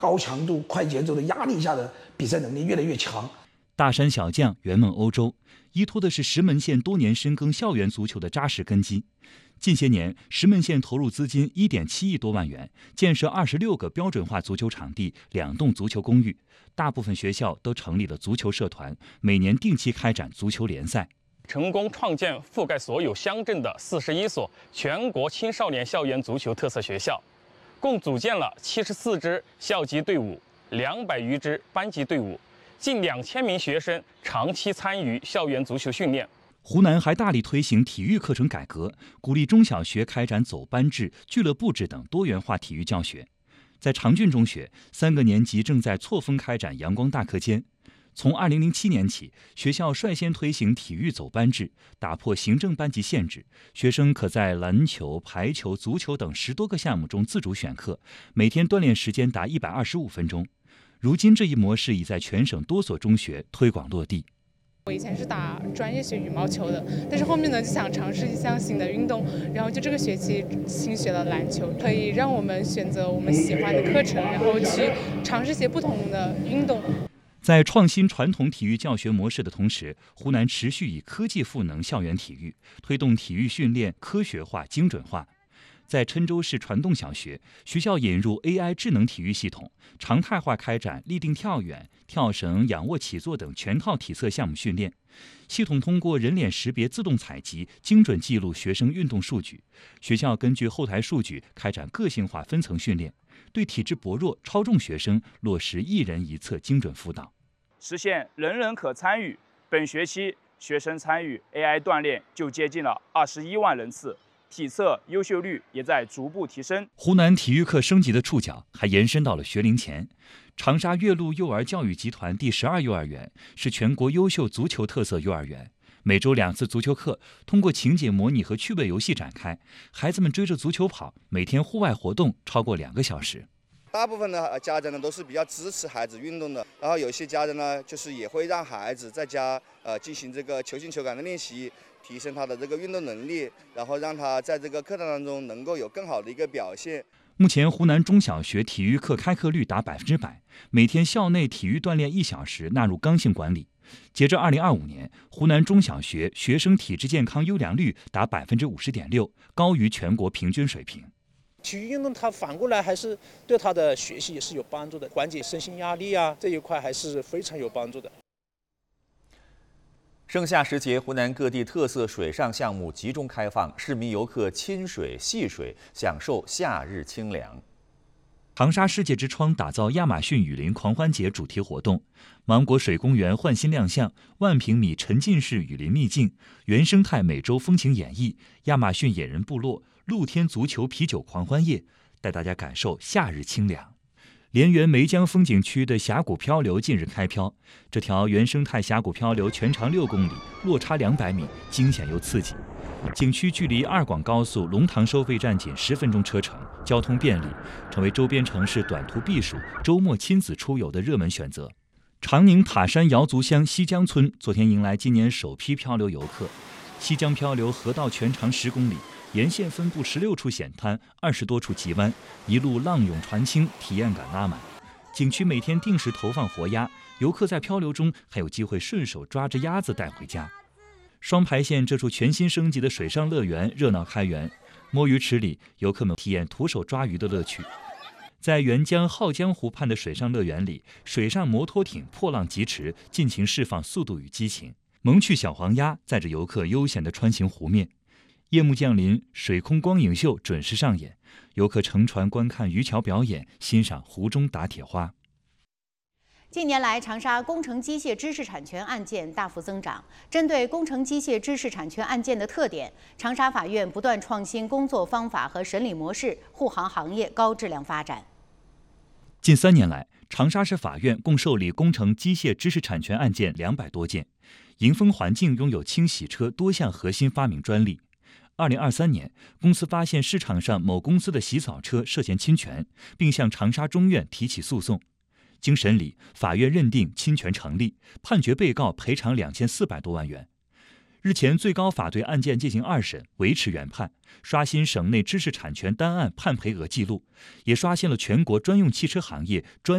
高强度、快节奏的压力下的比赛能力越来越强。 大山小将圆梦欧洲，依托的是石门县多年深耕校园足球的扎实根基。近些年，石门县投入资金1.7亿多万元，建设26个标准化足球场地、2栋足球公寓，大部分学校都成立了足球社团，每年定期开展足球联赛。 成功创建覆盖所有乡镇的41所全国青少年校园足球特色学校，共组建了74支校级队伍、200余支班级队伍，近2000名学生长期参与校园足球训练。 湖南还大力推行体育课程改革，鼓励中小学开展走班制、俱乐部制等多元化体育教学。在长郡中学，3个年级正在错峰开展阳光大课间。从2007年起，学校率先推行体育走班制，打破行政班级限制，学生可在篮球、排球、足球等10多个项目中自主选课，每天锻炼时间达125分钟。如今这一模式已在全省多所中学推广落地。 我以前是打专业学羽毛球的，但是后面呢就想尝试一项新的运动，然后就这个学期新学了篮球，可以让我们选择我们喜欢的课程，然后去尝试一些不同的运动。 在创新传统体育教学模式的同时，湖南持续以科技赋能校园体育，推动体育训练科学化、精准化。在郴州市传动小学，学校引入 AI 智能体育系统，常态化开展立定跳远、跳绳、仰卧起坐等全套体测项目训练。系统通过人脸识别自动采集，精准记录学生运动数据。学校根据后台数据开展个性化分层训练，对体质薄弱、超重学生落实1人1策精准辅导， 实现人人可参与。本学期学生参与 AI 锻炼就接近了21万人次。体测优秀率也在逐步提升。 湖南体育课升级的触角还延伸到了学龄前。长沙岳麓幼儿教育集团第12幼儿园是全国优秀足球特色幼儿园，每周2次足球课，通过情节模拟和趣味游戏展开，孩子们追着足球跑，每天户外活动超过2个小时。 大部分的家长呢都是比较支持孩子运动的，然后有些家长呢就是也会让孩子在家进行这个球心球感的练习，提升他的这个运动能力，然后让他在这个课堂当中能够有更好的一个表现。 目前湖南中小学体育课开课率达100%，每天校内体育锻炼1小时纳入刚性管理。截至2025年，湖南中小学学生体质健康优良率达50.6%，高于全国平均水平。 体育运动它反过来还是对他的学习也是有帮助的，缓解身心压力啊，这一块还是非常有帮助的。 盛夏时节，湖南各地特色水上项目集中开放，市民游客亲水戏水，享受夏日清凉。 长沙世界之窗打造亚马逊雨林狂欢节主题活动，芒果水公园焕新亮相，万平米沉浸式雨林秘境，原生态美洲风情演绎，亚马逊野人部落露天足球啤酒狂欢夜，带大家感受夏日清凉。连源梅江风景区的峡谷漂流近日开漂，这条原生态峡谷漂流全长6公里，落差200米，惊险又刺激。景区距离2广高速龙塘收费站仅10分钟车程，交通便利，成为周边城市短途避暑、周末亲子出游的热门选择。长宁塔山瑶族乡西江村昨天迎来今年首批漂流游客。西江漂流河道全长10公里，沿线分布16处险滩，20多处急弯，一路浪涌船倾，体验感拉满。景区每天定时投放活鸭，游客在漂流中还有机会顺手抓只鸭子带回家。双牌县这处全新升级的水上乐园热闹开园，摸鱼池里，游客们体验徒手抓鱼的乐趣。在沅江浩江湖畔的水上乐园里，水上摩托艇破浪疾驰，尽情释放速度与激情。萌趣小黄鸭载着游客悠闲地穿行湖面。夜幕降临，水空光影秀准时上演，游客乘船观看渔樵表演，欣赏湖中打铁花。 近年来，长沙工程机械知识产权案件大幅增长。针对工程机械知识产权案件的特点，长沙法院不断创新工作方法和审理模式，护航行业高质量发展。 近3年来，长沙市法院共受理工程机械知识产权案件200多件。迎风环境拥有清洗车多项核心发明专利。2023年，公司发现市场上某公司的洗澡车涉嫌侵权，并向长沙中院提起诉讼。经审理，法院认定侵权成立，判决被告赔偿2400多万元。日前，最高法对案件进行2审，维持原判，刷新省内知识产权单案判赔额记录，也刷新了全国专用汽车行业专